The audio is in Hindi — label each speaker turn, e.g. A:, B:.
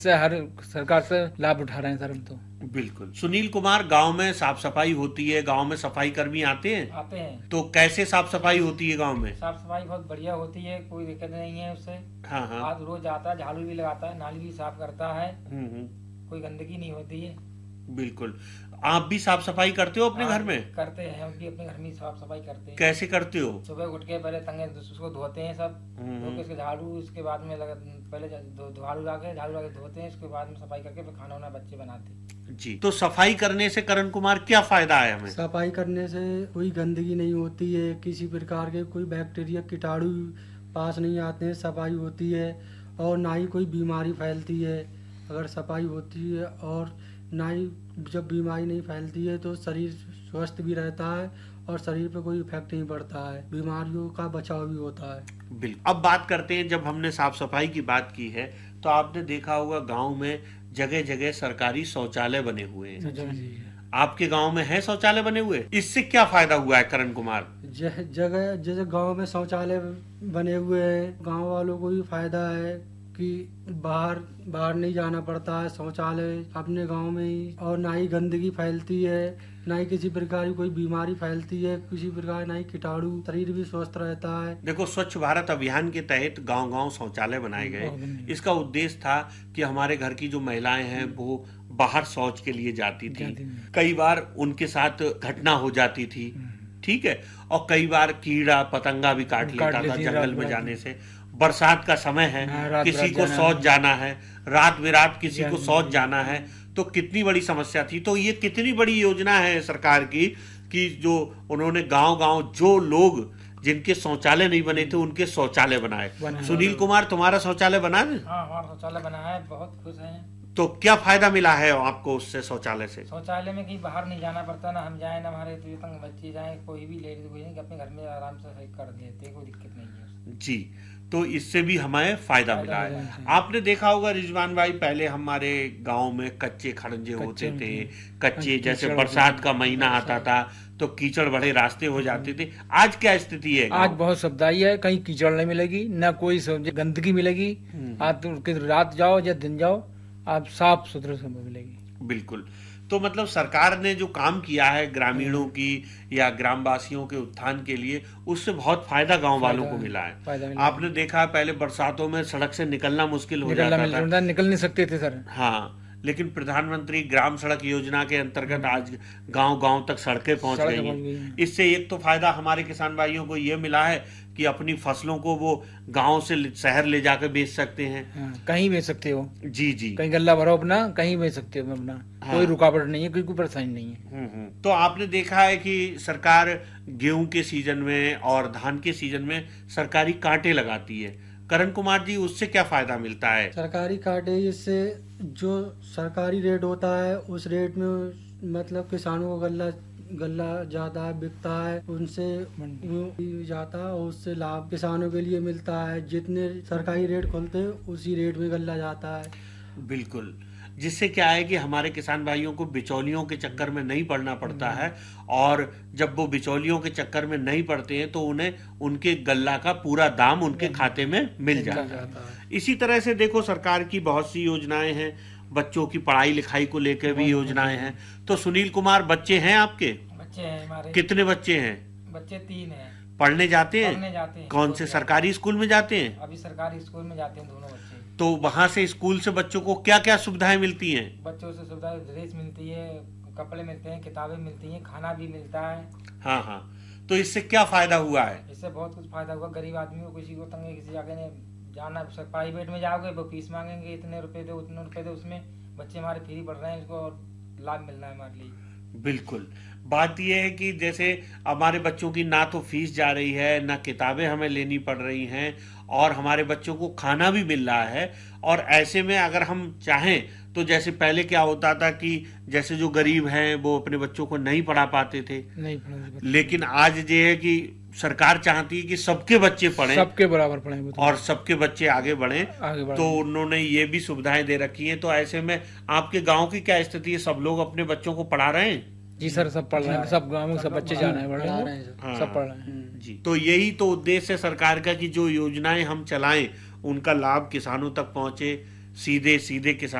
A: से हर सरकार से लाभ उठा रहे हैं सर हम तो।
B: बिल्कुल। सुनील कुमार, गांव में साफ सफाई होती है, गांव में सफाई कर्मी आते हैं?
C: आते हैं।
B: तो कैसे साफ सफाई होती है गांव में?
C: साफ सफाई बहुत बढ़िया होती है, कोई दिक्कत नहीं है उससे।
B: हाँ हाँ।
C: आज रोज आता है, झाड़ू भी लगाता है, नाली भी साफ करता है,
B: हम्म।
C: कोई गंदगी नहीं होती है।
B: बिल्कुल। आप भी साफ सफाई करते हो अपने घर में?
C: करते हैं, हम भी अपने घर में साफ सफाई करते हैं।
B: कैसे करते हो?
C: सुबह उठ के पहले तंगे उसको धोते हैं सब, धो के इसके झाड़ू, इसके बाद में पहले झाड़ू लाके धोते हैं, इसके बाद में सफाई करके फिर खाना वाना बच्चे बनाते हैं।
B: जी। तो सफाई करने से करण कुमार क्या फायदा है हमें?
D: सफाई करने से कोई गंदगी नहीं होती है, किसी प्रकार के कोई बैक्टीरिया कीटाणु पास नहीं आते हैं, सफाई होती है और ना ही कोई बीमारी फैलती है अगर सफाई होती है, और ना ही जब बीमारी नहीं फैलती है तो शरीर स्वस्थ भी रहता है और शरीर पे कोई इफेक्ट नहीं पड़ता है, बीमारियों का बचाव भी होता है।
B: बिल्कुल। अब बात करते हैं, जब हमने साफ सफाई की बात की है तो आपने देखा होगा गांव में जगह जगह सरकारी शौचालय बने हुए हैं। आपके गांव में है शौचालय बने हुए? इससे क्या फायदा हुआ है करण कुमार?
D: जगह जैसे गांव में शौचालय बने हुए हैं, गांव वालों को भी फायदा है कि बाहर नहीं जाना पड़ता है, शौचालय अपने गांव में ही, और ना ही गंदगी फैलती है, ना ही किसी प्रकार की कोई बीमारी फैलती है, किसी प्रकार ना ही कीटाणु, शरीर भी स्वस्थ रहता है।
B: देखो, स्वच्छ भारत अभियान के तहत गांव-गांव शौचालय बनाए गए। इसका उद्देश्य था कि हमारे घर की जो महिलाएं हैं वो बाहर शौच के लिए जाती थी, कई बार उनके साथ घटना हो जाती थी, ठीक है, और कई बार कीड़ा पतंगा भी काट लेता था जंगल में जाने से। बरसात का समय है, किसी को शौच जाना है, रात बिरात किसी को शौच जाना है, तो कितनी बड़ी समस्या थी। तो ये कितनी बड़ी योजना है सरकार की कि जो उन्होंने गांव-गांव जो लोग जिनके शौचालय नहीं बने थे उनके शौचालय बनाए। सुनील कुमार, तुम्हारा शौचालय बना है?
C: हाँ, हमारा शौचालय बना है, बहुत खुश हैं।
B: तो क्या फायदा मिला है आपको उससे, शौचालय से?
C: शौचालय में कहीं बाहर नहीं जाना पड़ता, ना हम जाए ना हमारे बच्चे जाए, कोई भी लेडीज कोई नहीं, अपने घर में आराम से सही कर देते, कोई दिक्कत नहीं है
B: जी। तो इससे भी हमें फायदा मिला है। आपने देखा होगा रिजवान भाई, पहले हमारे गांव में कच्चे खड़ंजे होते थे, कच्चे, जैसे बरसात का महीना आता था तो कीचड़ भरे रास्ते हो जाते थे। आज क्या स्थिति है?
A: आज बहुत सुविधाई है, कहीं कीचड़ नहीं मिलेगी, न कोई गंदगी मिलेगी। आप रात जाओ या दिन जाओ, आप साफ सुथरे समय मिलेगी।
B: बिल्कुल। तो मतलब सरकार ने जो काम किया है ग्रामीणों की या ग्रामवासियों के उत्थान के लिए, उससे बहुत फायदा गांव वालों को मिला है। आपने देखा पहले बरसातों में सड़क से निकलना मुश्किल हो जाता था,
A: निकल नहीं सकते थे सर।
B: हाँ, लेकिन प्रधानमंत्री ग्राम सड़क योजना के अंतर्गत आज गांव-गांव तक सड़कें पहुंच गई हैं। इससे एक तो फायदा हमारे किसान भाइयों को ये मिला है कि अपनी फसलों को वो गांव से शहर ले जाकर बेच सकते हैं।
A: कहीं बेच सकते हो।
B: जी जी।
A: कहीं गल्ला भरो अपना, कहीं बेच सकते हो अपना। कोई रुकावट नहीं है, कोई परेशानी नहीं है।
B: तो आपने देखा है कि सरकार गेहूं के सीजन में और धान के सीजन में सरकारी कांटे लगाती है। करण कुमार जी, उससे क्या फायदा मिलता है?
D: सरकारी कांटे, इससे जो सरकारी रेट होता है उस रेट में मतलब किसानों को गल्ला ज्यादा बिकता है, उनसे जाता है और उससे लाभ किसानों के लिए मिलता है। जितने सरकारी रेट खोलते हैं उसी रेट में गल्ला जाता है।
B: बिल्कुल। जिससे क्या है कि हमारे किसान भाइयों को बिचौलियों के चक्कर में नहीं पड़ना पड़ता है, और जब वो बिचौलियों के चक्कर में नहीं पड़ते हैं तो उन्हें उनके गल्ला का पूरा दाम उनके खाते में मिल जाता है। इसी तरह से देखो, सरकार की बहुत सी योजनाएं हैं, बच्चों की पढ़ाई लिखाई को लेकर भी योजनाएं हैं। तो सुनील कुमार, बच्चे हैं आपके?
C: बच्चे हैं हमारे।
B: कितने बच्चे हैं?
C: बच्चे 3 हैं।
B: पढ़ने जाते हैं?
C: पढ़ने जाते हैं।
B: कौन से सरकारी स्कूल में जाते हैं?
C: अभी सरकारी स्कूल में जाते हैं दोनों बच्चे।
B: तो वहाँ से स्कूल से बच्चों को क्या क्या सुविधाएं मिलती हैं?
C: बच्चों से सुविधाएं, ड्रेस मिलती है, कपड़े मिलते हैं, किताबें मिलती हैं, खाना भी मिलता है।
B: हाँ हाँ। तो इससे क्या फायदा हुआ है?
C: इससे बहुत कुछ फायदा हुआ। गरीब आदमी को, किसी को तंगे, किसी जगह ने जाना, प्राइवेट में जाओगे वो फीस मांगेंगे, इतने रुपए दो उतने रुपए दो, उसमें बच्चे हमारे फ्री पढ़ रहे हैं, इसको लाभ मिल रहा है हमारे लिए।
B: बिल्कुल। बात यह है कि जैसे हमारे बच्चों की ना तो फीस जा रही है, ना किताबें हमें लेनी पड़ रही हैं, और हमारे बच्चों को खाना भी मिल रहा है। और ऐसे में अगर हम चाहें तो जैसे पहले क्या होता था कि जैसे जो गरीब हैं वो अपने बच्चों को नहीं पढ़ा पाते थे, लेकिन आज ये है कि सरकार चाहती है कि सबके बच्चे पढ़ें,
A: सबके बराबर पढ़ें
B: और सबके बच्चे आगे बढ़ें। तो उन्होंने ये भी सुविधाएं दे रखी हैं। तो ऐसे में आपके गांव की क्या स्थिति है? सब लोग अपने बच्चों को पढ़ा रहे हैं?
A: जी सर, सब पढ़ रहे हैं, सब गाँव में सब बच्चे जा रहे हैं, सब पढ़ रहे हैं
B: जी। तो यही तो उद्देश्य है सरकार का कि जो योजनाएं हम चलाएं उनका लाभ किसानों तक पहुंचे, सीधे सीधे के साथ